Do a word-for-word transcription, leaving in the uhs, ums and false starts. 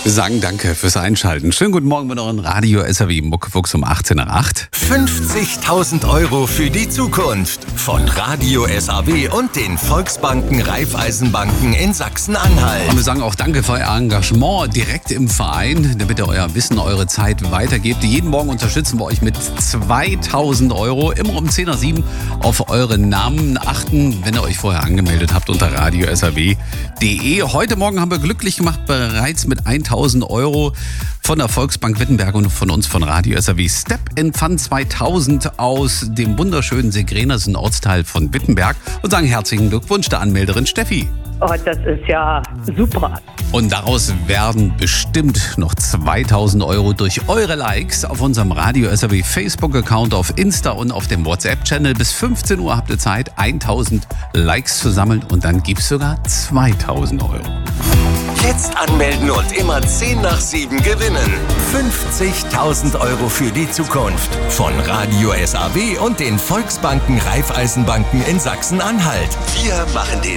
sagen danke fürs Einschalten. Schönen guten Morgen mit euren Radio S R W Muckefuchs um achtzehn nach acht. fünfzigtausend Euro für die Zukunft von Radio S R W und den Volksbanken Raiffeisenbanken in Sachsen-Anhalt. Und wir sagen auch danke für euer Engagement direkt im Verein, damit ihr euer Wissen, eure Zeit weitergebt. Jeden Morgen unterstützen wir euch mit zweitausend Euro. Immer um zehn nach sieben auf euren Namen achten, wenn ihr euch vorher angemeldet habt unter radio s r w punkt d e. Heute Morgen haben wir glücklich gemacht bereits mit tausend Euro von der Volksbank Wittenberg und von uns von Radio S R W. Step in Fun zweitausend aus dem wunderschönen Segrenersen Ortsteil von Wittenberg und sagen herzlichen Glückwunsch der Anmelderin Steffi. Oh, das ist ja super. Und daraus werden bestimmt noch zweitausend Euro durch eure Likes auf unserem Radio S R W Facebook-Account, auf Insta und auf dem WhatsApp-Channel. Bis fünfzehn Uhr habt ihr Zeit, tausend Likes zu sammeln und dann gibt's sogar zweitausend Euro. Jetzt anmelden und immer zehn nach sieben gewinnen. fünfzigtausend Euro für die Zukunft von Radio S R W und den Volksbanken Raiffeisenbanken in Sachsen-Anhalt. Wir machen den